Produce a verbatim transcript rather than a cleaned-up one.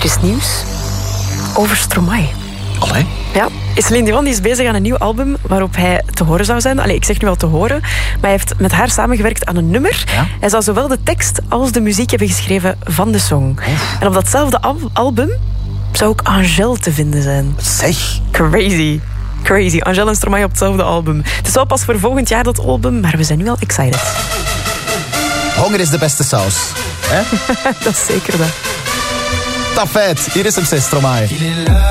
is nieuws over Stromae. Allee? Ja, Celine Dion die is bezig aan een nieuw album waarop hij te horen zou zijn. Allee, ik zeg nu al te horen, maar hij heeft met haar samengewerkt aan een nummer. Ja? Hij zou zowel de tekst als de muziek hebben geschreven van de song. Oef. En op datzelfde al- album zou ook Angèle te vinden zijn. Zeg. Crazy. Crazy. Angèle en Stromae op hetzelfde album. Het is wel pas voor volgend jaar dat album, maar we zijn nu al excited. Honger is de beste saus. Hè? Dat is zeker dat. Dat feit. Hier is hem, Stromae.